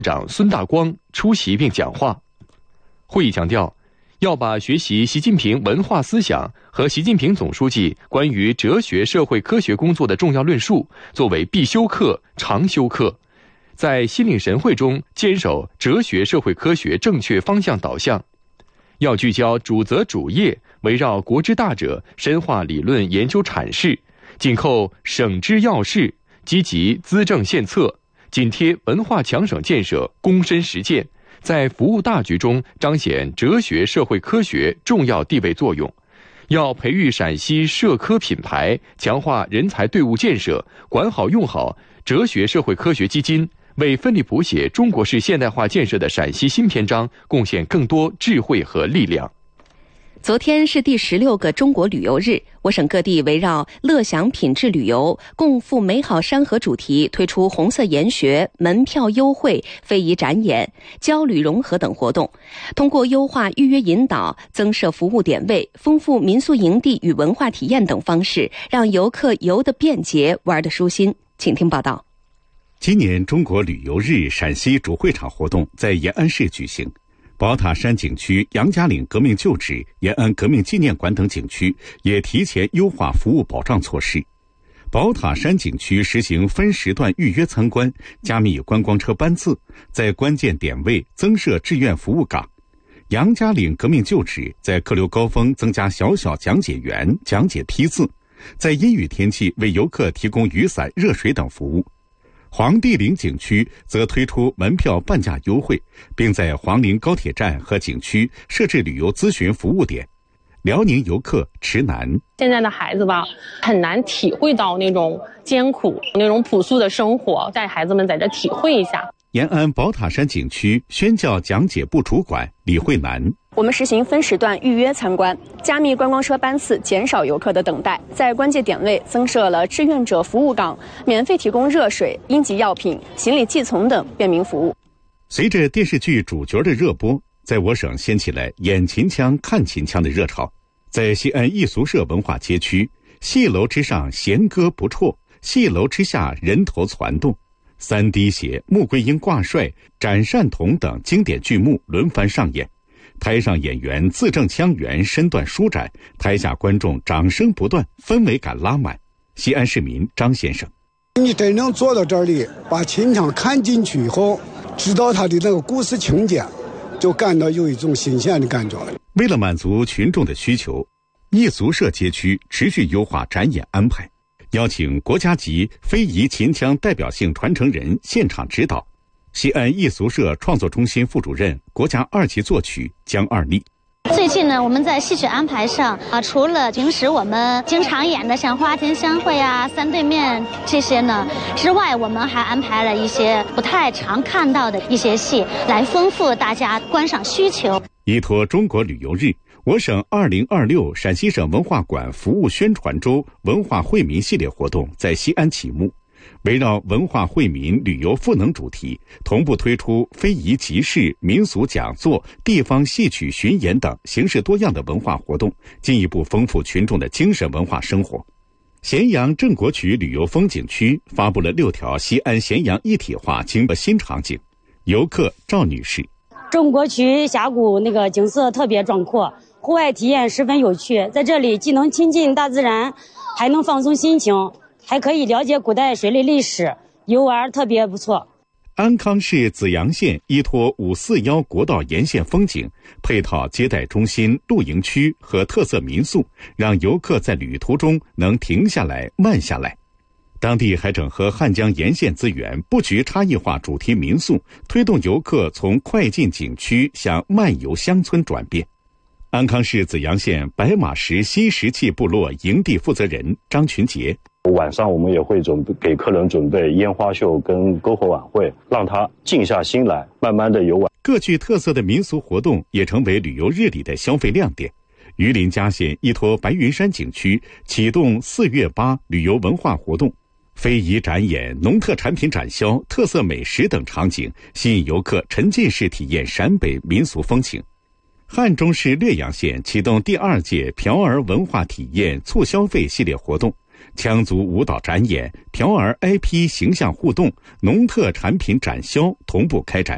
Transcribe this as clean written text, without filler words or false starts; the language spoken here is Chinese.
长孙大光出席并讲话。会议强调，要把学习习近平文化思想和习近平总书记关于哲学社会科学工作的重要论述作为必修课、常修课，在心领神会中坚守哲学社会科学正确方向导向。要聚焦主责主业，围绕国之大者深化理论研究阐释，紧扣省之要事，积极资政献策，紧贴文化强省建设躬身实践，在服务大局中彰显哲学社会科学重要地位作用。要培育陕西社科品牌，强化人才队伍建设，管好用好哲学社会科学基金，为奋力谱写中国式现代化建设的陕西新篇章贡献更多智慧和力量。 昨天是第16个中国旅游日，我省各地围绕乐享品质旅游、共赴美好山河主题推出红色研学、门票优惠、非遗展演、交旅融合等活动，通过优化预约引导、增设服务点位、丰富民宿营地与文化体验等方式，让游客游得便捷、玩得舒心。请听报道。 今年中国旅游日陕西主会场活动在延安市举行。宝塔山景区、杨家岭革命旧址、延安革命纪念馆等景区也提前优化服务保障措施。宝塔山景区实行分时段预约参观，加密观光车班次，在关键点位增设志愿服务岗。杨家岭革命旧址在客流高峰增加小讲解员讲解批次，在阴雨天气为游客提供雨伞、热水等服务。黄帝陵景区则推出门票半价优惠，并在黄陵高铁站和景区设置旅游咨询服务点。辽宁游客池南， 现在的孩子吧，很难体会到那种艰苦、那种朴素的生活，带孩子们在这体会一下。 延安宝塔山景区宣教讲解部主管李慧楠， 我们实行分时段预约参观，加密观光车班次，减少游客的等待，在关键点位增设了志愿者服务岗，免费提供热水、应急药品、行李寄存等便民服务。 随着电视剧主角的热播，在我省掀起来演秦腔、看秦腔的热潮。在西安艺俗社文化街区，戏楼之上弦歌不辍，戏楼之下人头攒动。三滴血、穆桂英挂帅、斩善童等经典剧目轮番上演，台上演员字正腔圆，身段舒展，台下观众掌声不断，氛围感拉满。西安市民张先生， 你真正坐到这里，把秦腔看进去以后，知道他的那个故事情节，就感到有一种新鲜的感觉了。 为了满足群众的需求，艺俗社街区持续优化展演安排，邀请国家级非遗秦腔代表性传承人现场指导。西安艺俗社创作中心副主任、国家2级作曲姜二丽。 最近呢，我们在戏曲安排上除了平时我们经常演的像花间相会啊、三对面这些呢之外，我们还安排了一些不太常看到的一些戏，来丰富大家观赏需求。 依托中国旅游日，我省2026陕西省文化馆服务宣传周文化惠民系列活动在西安启幕。围绕文化惠民、旅游赋能主题，同步推出非遗集市、民俗讲座、地方戏曲巡演等形式多样的文化活动，进一步丰富群众的精神文化生活。咸阳正国渠旅游风景区发布了6条西安咸阳一体化经贸新场景。游客赵女士， 正国渠峡谷那个景色特别壮阔，户外体验十分有趣，在这里既能亲近大自然，还能放松心情，还可以了解古代水利历史，游玩特别不错。 安康市紫阳县依托541国道沿线风景，配套接待中心、露营区和特色民宿，让游客在旅途中能停下来、慢下来。当地还整合汉江沿线资源，布局差异化主题民宿，推动游客从快进景区向漫游乡村转变。安康市紫阳县白马石新石器部落营地负责人张群杰， 晚上我们也会给客人准备烟花秀跟篝火晚会，让他静下心来，慢慢的游玩。 各具特色的民俗活动也成为旅游日里的消费亮点。榆林嘉县依托白云山景区启动4月8旅游文化活动，非遗展演、农特产品展销、特色美食等场景，吸引游客沉浸式体验陕北民俗风情。汉中市略阳县启动第2届瓢儿文化体验促消费系列活动，羌族舞蹈展演、瓢儿 IP 形象互动、农特产品展销同步开展。